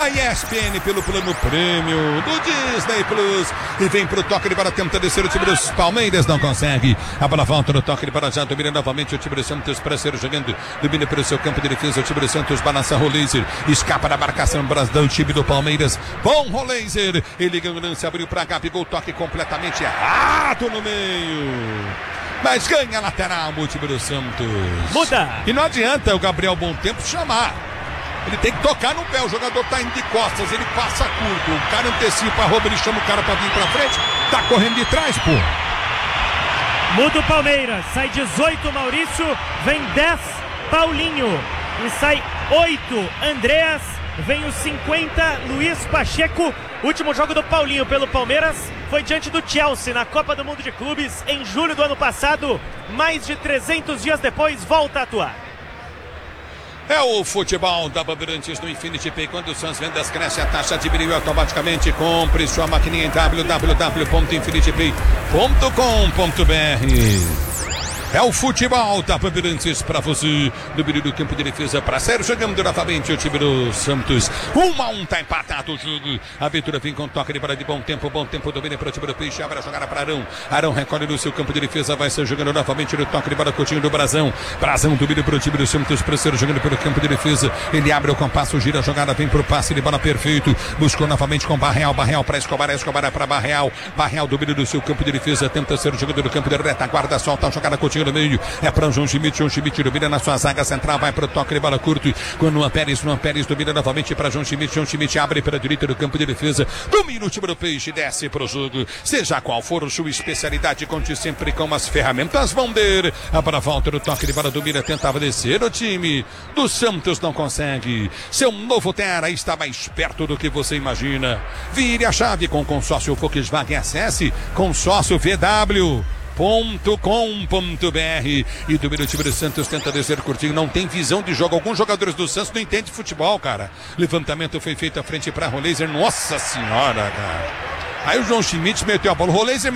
da ESPN pelo plano prêmio do Disney Plus. E vem pro toque de bola, tenta descer o time dos Palmeiras, não consegue. A bola volta no toque de bola, já domina novamente o time do Santos, para ser jogando, domina pelo seu campo de defesa, o time do Santos balança Roleiser, escapa da marcação do time do Palmeiras. Bom Roleiser, ele ganhou o lance, abriu pra Gabigol, toque completamente errado no meio. Mas ganha lateral o time do Santos. Muda. E não adianta o Gabriel Bom Tempo chamar. Ele tem que tocar no pé, o jogador tá indo de costas, ele passa curto, o cara antecipa a rouba, ele chama o cara pra vir pra frente, tá correndo de trás, pô. Muda o Palmeiras, sai 18 Maurício, vem 10 Paulinho e sai 8 Andreas, vem o 50 Luiz Pacheco. Último jogo do Paulinho pelo Palmeiras foi diante do Chelsea na Copa do Mundo de Clubes em julho do ano passado. Mais de 300 dias depois, volta a atuar. É o futebol da Bandeirantes no Infinity Pay. Quando suas vendas crescem, a taxa diminuiu automaticamente. Compre sua maquininha em www.infinitypay.com.br. É o futebol da Bandeirantes para você. No meio do campo de defesa para Sérgio. Jogando novamente o time do Santos. 1-1, tá empatado o jogo. A abertura vem com toque de bola de bom tempo. Bom tempo, domina para o time do Peixe. Abre a jogada para Arão. Arão recolhe no seu campo de defesa. Vai ser jogando novamente no toque de bola. Coutinho do Brazão. Brazão domina para o time do Santos. Para ser jogando pelo campo de defesa. Ele abre o compasso, gira a jogada. Vem para o passe de bola perfeito. Buscou novamente com Barreal. Barreal para Escobar. Escobar é para Barreal. Barreal domina do seu campo de defesa. Tenta ser jogando no campo de retaguarda. Solta a jogada. Coutinho no meio, é para o João Schmidt domina na sua zaga central, vai para o toque de bola curto, com Luan Pérez domina novamente para João Schmidt abre pela direita do campo de defesa, domina o time do Peixe, desce para o jogo, seja qual for a sua especialidade, conte sempre com as ferramentas Vonder. A bola volta no toque de bola, domina, tentava descer, o time do Santos não consegue. Seu novo Terra está mais perto do que você imagina. Vire a chave com consórcio Volkswagen, acesse consórciovw.com.br. E do meio do time do Santos tenta descer curtinho, não tem visão de jogo. Alguns jogadores do Santos não entendem futebol, cara. Levantamento foi feito à frente para Roleiser. Nossa senhora, cara. Aí o João Schmidt meteu a bola. O Roleiser